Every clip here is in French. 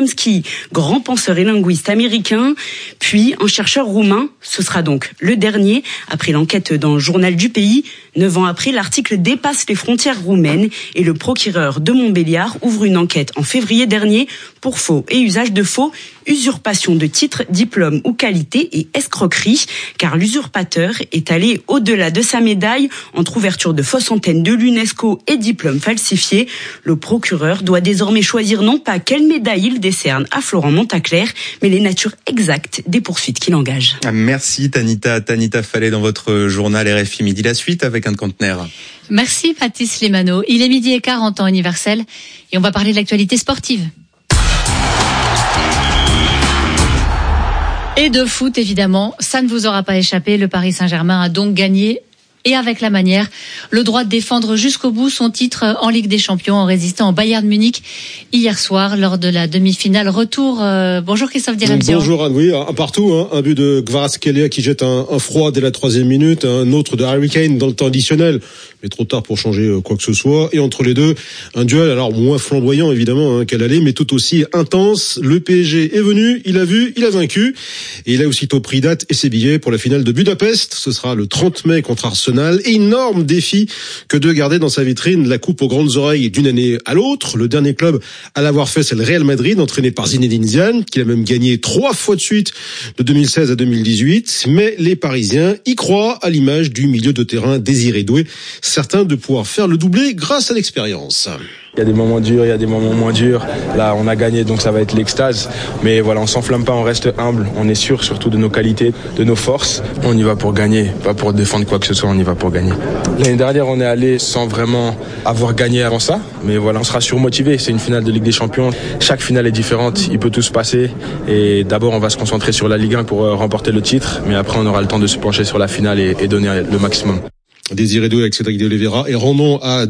Chomsky, grand penseur et linguiste américain, puis un chercheur roumain. Ce sera donc le dernier, après l'enquête dans le journal du Pays. 9 ans après, l'article dépasse les frontières roumaines et le procureur de Montbéliard ouvre une enquête en février dernier pour faux et usage de faux, usurpation de titres, diplômes ou qualités et escroquerie, car l'usurpateur est allé au-delà de sa médaille entre ouverture de fausses antennes de l'UNESCO et diplômes falsifiés. Le procureur doit désormais choisir non pas quelle médaille il décerne à Florent Montaclair, mais les natures exactes des poursuites qu'il engage. Merci Tanita Fallet dans votre journal RFI Midi. La suite avec Anne Conteneur. Merci Patrice Lemano. Il est 12h15 en temps universel et on va parler de l'actualité sportive. Et de foot, évidemment, ça ne vous aura pas échappé. Le Paris Saint-Germain a donc gagné, et avec la manière, le droit de défendre jusqu'au bout son titre en Ligue des Champions en résistant au Bayern Munich hier soir lors de la demi-finale retour. Bonjour Christophe Diremzian. Bonjour Anne, oui, un partout, un but de Kvaratskhelia qui jette un froid dès la 3e minute, un autre de Harry Kane dans le temps additionnel, mais trop tard pour changer quoi que ce soit. Et entre les deux, un duel, alors moins flamboyant évidemment qu'à l'aller, mais tout aussi intense. Le PSG est venu, il a vu, il a vaincu, et il a aussitôt pris date et ses billets pour la finale de Budapest. Ce sera le 30 mai contre Arsenal. Énorme défi que de garder dans sa vitrine la coupe aux grandes oreilles d'une année à l'autre. Le dernier club à l'avoir fait, c'est le Real Madrid, entraîné par Zinedine Zidane, qui a même gagné 3 fois de suite de 2016 à 2018. Mais les Parisiens y croient, à l'image du milieu de terrain Désiré Doué, certain de pouvoir faire le doublé grâce à l'expérience. Il y a des moments durs, il y a des moments moins durs. Là, on a gagné, donc ça va être l'extase. Mais voilà, on s'enflamme pas, on reste humble. On est sûr surtout de nos qualités, de nos forces. On y va pour gagner, pas pour défendre quoi que ce soit, on y va pour gagner. L'année dernière, on est allé sans vraiment avoir gagné avant ça. Mais voilà, on sera surmotivé. C'est une finale de Ligue des Champions. Chaque finale est différente, il peut tout se passer. Et d'abord, on va se concentrer sur la Ligue 1 pour remporter le titre. Mais après, on aura le temps de se pencher sur la finale et donner le maximum. Désiré Doué avec Cédric de Oliveira, et rendons à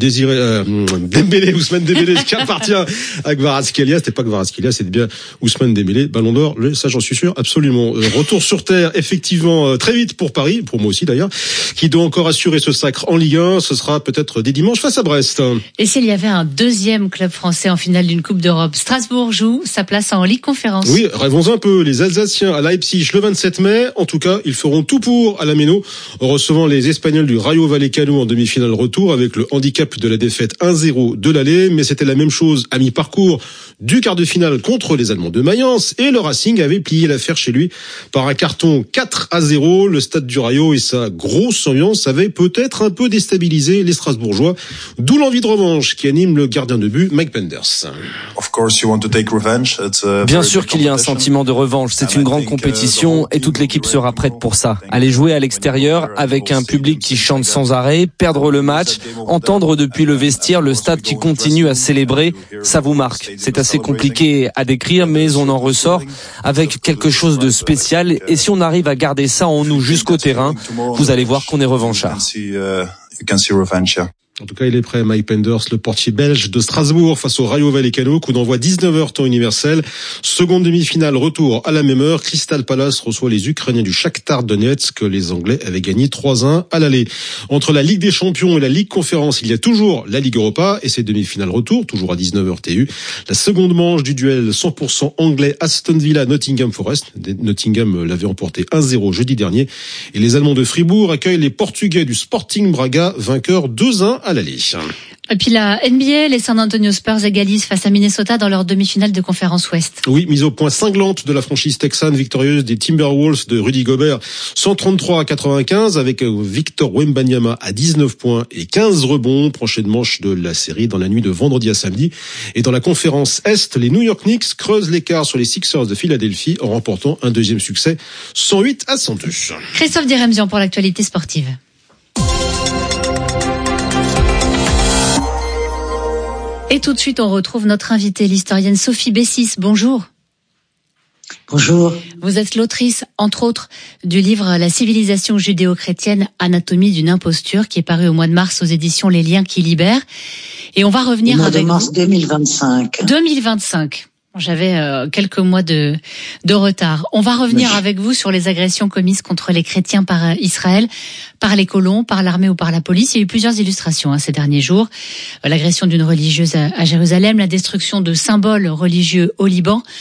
Dembélé, Ousmane Dembélé, qui appartient à Kvaratskhelia. C'était pas Kvaratskhelia, c'était bien Ousmane Dembélé, Ballon d'Or, ça j'en suis sûr, absolument. Retour sur terre, effectivement, très vite pour Paris, pour moi aussi d'ailleurs, qui doit encore assurer ce sacre en Ligue 1. Ce sera peut-être dès dimanche face à Brest. Et s'il y avait un deuxième club français en finale d'une Coupe d'Europe, Strasbourg joue sa place en Ligue Conférence. Oui, rêvons un peu. Les Alsaciens à Leipzig le 27 mai. En tout cas, ils feront tout pour à la Méno, en recevant les Espagnols du Rayo Vallecano en demi-finale retour, avec le handicap de la défaite 1-0 de l'aller, mais c'était la même chose à mi-parcours du quart de finale contre les Allemands de Mayence, et le Racing avait plié l'affaire chez lui par un carton 4-0. Le stade du Rayo et sa grosse ambiance avaient peut-être un peu déstabilisé les Strasbourgeois, d'où l'envie de revanche qui anime le gardien de but Mike Penders. Bien sûr qu'il y a un sentiment de revanche, c'est une grande compétition et toute l'équipe sera prête pour ça. Aller jouer à l'extérieur avec un public qui chante sans arrêt, perdre le match, entendre depuis le vestiaire le stade qui continue à célébrer, ça vous marque. C'est assez compliqué à décrire, mais on en ressort avec quelque chose de spécial, et si on arrive à garder ça en nous jusqu'au terrain, vous allez voir qu'on est revanchard. En tout cas, il est prêt, Mike Penders, le portier belge de Strasbourg face au Rayo Vallecano. Coup d'envoi 19h temps universel. Seconde demi-finale, retour à la même heure. Crystal Palace reçoit les Ukrainiens du Shakhtar Donetsk, que les Anglais avaient gagné 3-1 à l'aller. Entre la Ligue des Champions et la Ligue Conférence, il y a toujours la Ligue Europa et ses demi-finales retour, toujours à 19h TU. La seconde manche du duel 100% anglais, Aston Villa Nottingham Forest. Nottingham l'avait emporté 1-0 jeudi dernier. Et les Allemands de Fribourg accueillent les Portugais du Sporting Braga, vainqueurs 2-1 à l'aller. Et puis la NBA, les San Antonio Spurs égalisent face à Minnesota dans leur demi-finale de conférence Ouest. Oui, mise au point cinglante de la franchise texane, victorieuse des Timberwolves de Rudy Gobert, 133-95, avec Victor Wembanyama à 19 points et 15 rebonds. Prochaine manche de la série dans la nuit de vendredi à samedi. Et dans la conférence Est, les New York Knicks creusent l'écart sur les Sixers de Philadelphie en remportant un deuxième succès, 108-102. Christophe Diremzian pour l'actualité sportive. Et tout de suite, on retrouve notre invitée, l'historienne Sophie Bessis. Bonjour. Bonjour. Vous êtes l'autrice, entre autres, du livre La civilisation judéo-chrétienne, anatomie d'une imposture, qui est paru au mois de mars aux éditions Les Liens qui libèrent. Et on va revenir avec vous. Au mois de mars 2025. 2025. J'avais quelques mois de retard. On va revenir avec vous sur les agressions commises contre les chrétiens par Israël, par les colons, par l'armée ou par la police. Il y a eu plusieurs illustrations ces derniers jours. L'agression d'une religieuse à Jérusalem, la destruction de symboles religieux au Liban.